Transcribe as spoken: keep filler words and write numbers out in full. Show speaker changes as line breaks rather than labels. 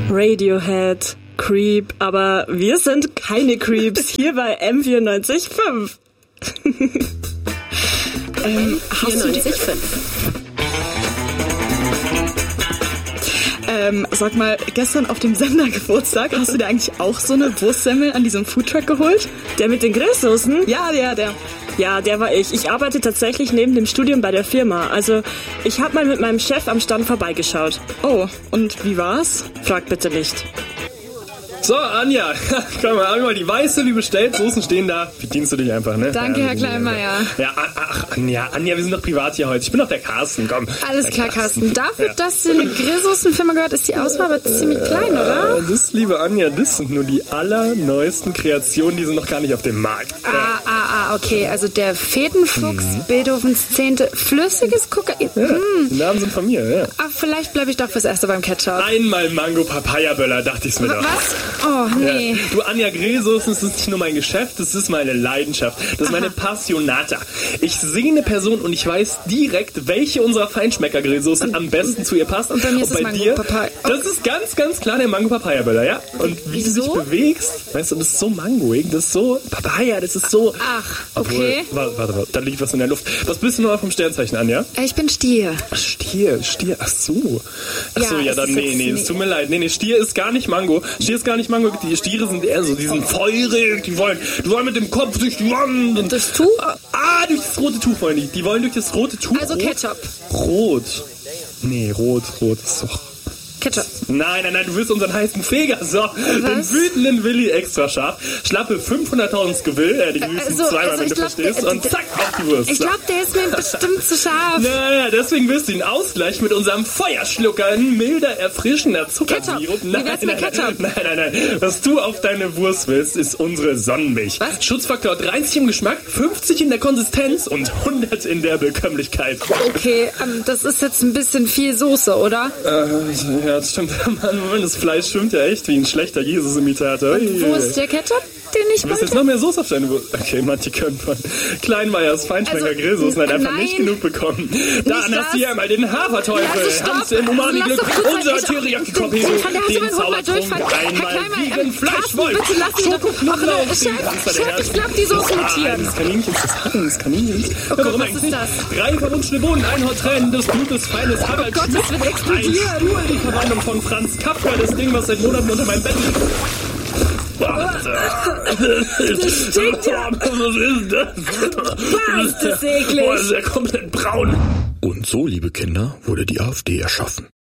Radiohead, Creep, aber wir sind keine Creeps hier bei M vierundneunzig Komma fünf. ähm,
vierundneunzig Komma fünf.
Ähm, sag mal, gestern auf dem Sendergeburtstag, hast du dir eigentlich auch so eine Wurstsemmel an diesem Foodtruck geholt? Der mit den Grillsoßen? Ja, der, der. Ja, der war ich. Ich arbeite tatsächlich neben dem Studium bei der Firma. Also, ich habe mal mit meinem Chef am Stand vorbeigeschaut. Oh, und wie war's? Frag bitte nicht.
So, Anja, komm mal, einmal die weiße, wie bestellt, Soßen stehen da, bedienst du dich einfach, ne?
Danke,
ja,
Herr Kleinmeier.
Ja, ach, Anja, Anja, wir sind doch privat hier heute, ich bin doch der Carsten, komm.
Alles klar, Carsten. Dafür, ja. dass du eine Grillsoßenfirma gehört, ist die Auswahl aber ziemlich klein, oder?
Äh, das, liebe Anja, das sind nur die allerneuesten Kreationen, die sind noch gar nicht auf dem Markt.
Ah, ah, ah, okay, also der Fetenfuchs, mhm. Beethovens Zehnte, flüssiges Kokain.
Ja, hm. Die Namen sind von mir, ja.
Ach, vielleicht bleibe ich doch fürs Erste beim Ketchup.
Einmal Mango-Papaya-Böller, dachte ich's mir doch.
Was? Oh, nee.
Ja. Du, Anja, Grillsoßen, das ist nicht nur mein Geschäft, das ist meine Leidenschaft. Das ist Aha. meine Passionata. Ich sehe eine Person und ich weiß direkt, welche unserer Feinschmecker-Grillsoßen am besten zu ihr passt.
Und bei mir ist
und bei
es Mango
dir,
Papaya.
Das ist ganz, ganz klar der Mango-Papaya-Böller, ja? Und wie
Wieso?
du dich bewegst, weißt du, das ist so mangoig, das ist so Papaya, das ist so...
Ach, okay.
Obwohl, warte, warte, warte, da liegt was in der Luft. Was bist du noch vom Sternzeichen, Anja?
Ich bin Stier.
Stier, Stier, ach so. Ach so, ja,
ja
dann, nee, nee, es tut mir leid. Nee, nee, Stier ist gar nicht Mango. Stier ist gar nicht Mango. Die Stiere sind eher so, die sind feurig, die wollen, die wollen mit dem Kopf durch die Wand.
Und das Tuch?
Ah, durch das rote Tuch wollen die. Die wollen durch das rote Tuch.
Also Ketchup.
Rot. Nee, rot, rot ist doch...
Ketchup.
Nein, nein, nein, du willst unseren heißen Feger. So, den wütenden Willi extra scharf. Schlappe fünfhunderttausend Gewill, äh, die grüßen
also,
zweimal,
also
wenn du
glaub,
verstehst.
der,
Und zack, auf die Wurst.
Ich glaube, der ist mir bestimmt zu scharf.
Naja, deswegen wirst du ihn ausgleichen mit unserem Feuerschlucker. Ein milder, erfrischender Zuckersirup.
Ketchup. Wie wär's mit Ketchup?
Nein, nein, nein. Was du auf deine Wurst willst, ist unsere Sonnenmilch.
Was?
Schutzfaktor dreißig im Geschmack, fünfzig in der Konsistenz und hundert in der Bekömmlichkeit.
Okay, ähm, das ist jetzt ein bisschen viel Soße, oder?
Äh, ja, das stimmt. Mann, das Fleisch schwimmt ja echt wie ein schlechter Jesus-Imitator.
Und wo ist der Ketchup, den ich
Du willst jetzt noch mehr Soße auf deine Wurst. Okay, manche können von Kleinmeyers Feinschmecker also, Grillsoßen halt einfach
nein,
nicht genug bekommen. Dann hast du hier einmal den Haferteufel,
ja,
Hans im Umami-Glück, unser Teriyaki-Torpedo, den Zaubertrunk, einmal Vegan Fleischwolf, Schokoknoblauch, den Panzer der Herzen.
Ich glaub, die Soße mutieren.
Das Kaninchen, das Hacken des Kaninchens.
Oh Gott, was ist das?
Drei verwunschene Bohnen, ein Hortränen des Blutes, feines Harald
Gott, das wird explodieren.
Ein Stuhl, die Verwandlung von Franz Kafka, das Ding, was seit Monaten unter meinem Bett liegt.
Das stinkt ja.
Was ist das?
Boah, ist das eklig.
Boah, ist ja komplett braun.
Und so, liebe Kinder, wurde die AfD erschaffen.